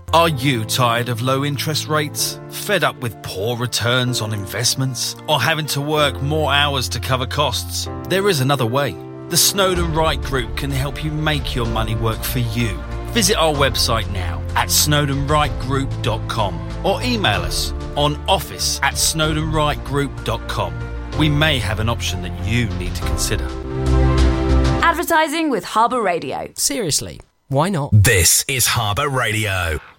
Are you tired of low interest rates? Fed up with poor returns on investments? Or having to work more hours to cover costs? There is another way. The Snowden Wright Group can help you make your money work for you. Visit our website now at snowdenwrightgroup.com or email us on office@snowdenwrightgroup.com. We may have an option that you need to consider. Advertising with Harbour Radio. Seriously, why not? This is Harbour Radio.